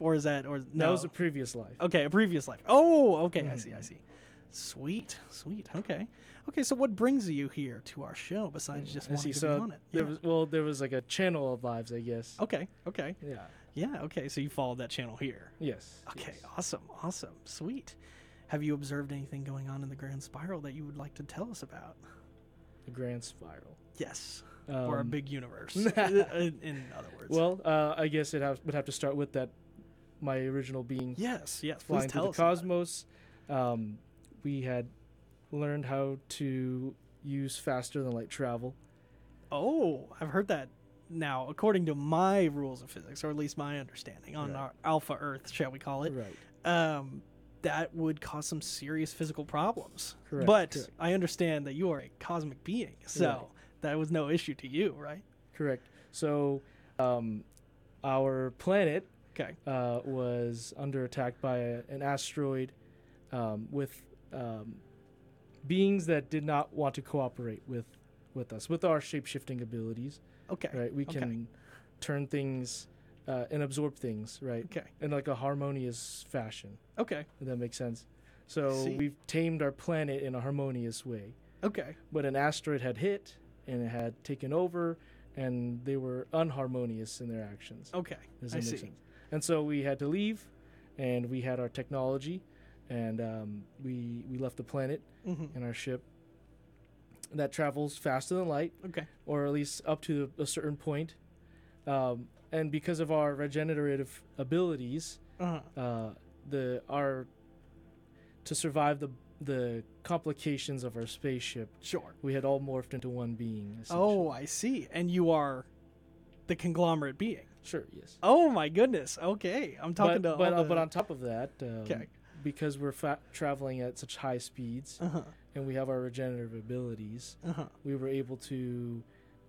life, or is that or no? That was a previous life. Okay, a previous life. Oh, okay, I see. Sweet. Okay. So what brings you here to our show besides just I wanting see. to be So on it? there was like a channel of lives, I guess. Okay. Yeah. Okay. So you followed that channel here. Yes. Okay. Yes. Awesome. Sweet. Have you observed anything going on in the Grand Spiral that you would like to tell us about? The Grand Spiral. Yes. Or a big universe. in other words. Well, I guess would have to start with that. My original being. Yes. Flying Please through tell the us about it. cosmos. We had learned how to use faster than light travel. Oh, I've heard that. Now, according to my rules of physics, or at least my understanding on our Alpha Earth, shall we call it, Right. That would cause some serious physical problems. Correct. But correct. I understand that you are a cosmic being, so Right. that was no issue to you, right? Correct. So, our planet Okay. was under attack by an asteroid with beings that did not want to cooperate with us, with our shape-shifting abilities. Okay. Right. We can turn things and absorb things, right? Okay. In like a harmonious fashion. Okay. If that makes sense. So see. we've tamed our planet in a harmonious way. Okay. But an asteroid had hit and it had taken over, and they were unharmonious in their actions. Okay. Does I that make see. sense? And so we had to leave, and we had our technology, and we left the planet Mm-hmm. in our ship that travels faster than light, Okay. or at least up to a certain point. And because of our regenerative abilities, Uh-huh. to survive the complications of our spaceship, Sure. we had all morphed into one being. Oh, I see. And you are the conglomerate being. Sure, yes. Oh my goodness. Okay. I'm talking to all the... But on top of that, Okay. because we're traveling at such high speeds Uh-huh. and we have our regenerative abilities, Uh-huh. we were able to,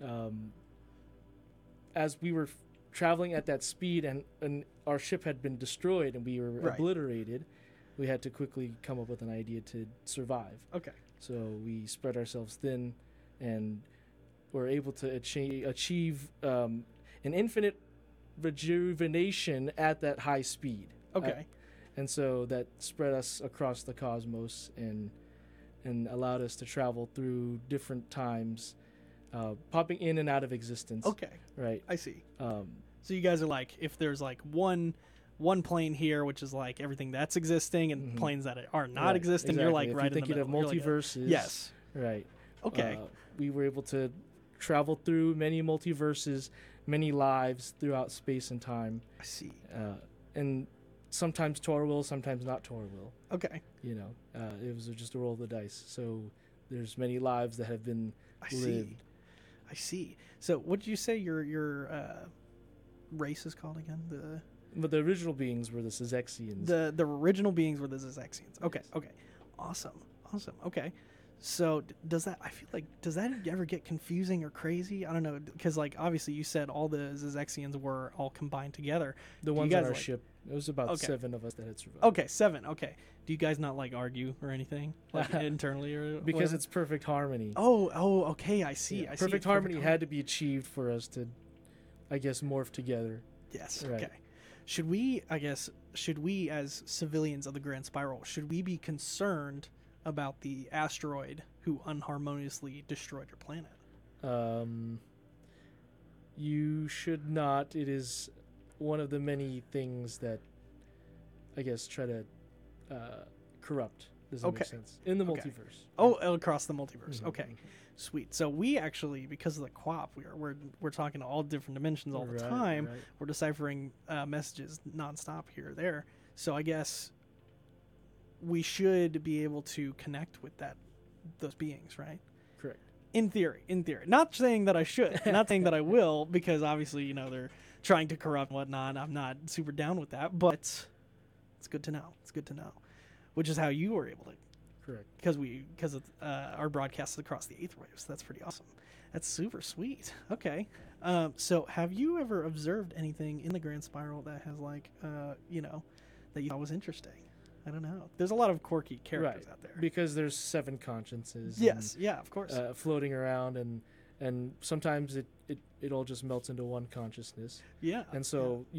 as we were traveling at that speed and our ship had been destroyed and we were Right. obliterated, we had to quickly come up with an idea to survive. Okay. So we spread ourselves thin and were able to achieve an infinite rejuvenation at that high speed. Okay. And so that spread us across the cosmos and allowed us to travel through different times, popping in and out of existence. Okay. Right. I see. So you guys are like, if there's like one plane here, which is like everything that's existing, and Mhm. planes that are not Right, existing, you're like exactly. If right you're in the thinking of middle. You're like multiverses. yes. Right. Okay. We were able to travel through many multiverses, many lives throughout space and time, I see. and sometimes to our will, sometimes not to our will. Okay. You know, it was just a roll of the dice. So there's many lives that have been I lived. see. I see. So what did you say your race is called again? But the original beings were the Syzexians. The original beings were the Zyzexians. Okay. Okay. Awesome. Okay. So does that? I feel like does that ever get confusing or crazy? I don't know, because like obviously you said all the Zyzexians were all combined together. The you ones guys, on our like- ship. It was about Okay. 7 of us that had survived. Okay, 7. Okay. Do you guys not like argue or anything like internally or Because whatever? it's perfect harmony. Oh, okay. I see. Yeah, I see. perfect harmony had to be achieved for us to, I guess, morph together. Yes. Right. Okay. Should we as civilians of the Grand Spiral, should we be concerned about the asteroid who unharmoniously destroyed your planet? You should not. It is one of the many things that, I guess, try to corrupt. Does that make Okay. sense? In the Okay. multiverse. Oh, across the multiverse. Mhm, Okay. mhm. Sweet. So we actually, because of the QWOP, we're talking to all different dimensions all the Right, time. right. We're deciphering messages nonstop here or there. So I guess we should be able to connect with those beings, right? Correct. In theory. Not saying that I should, not saying that I will, because obviously, they're trying to corrupt and whatnot. I'm not super down with that, but it's good to know. Which is how you were able to, Correct. because of our broadcasts across the eighth waves. That's pretty awesome. That's super sweet. Okay. So have you ever observed anything in the Grand Spiral that has like, that you thought was interesting? I don't know. There's a lot of quirky characters Right. out there. Because there's 7 consciences. Yes. Yeah. Of course. Floating around, and sometimes it all just melts into one consciousness. yeah. And so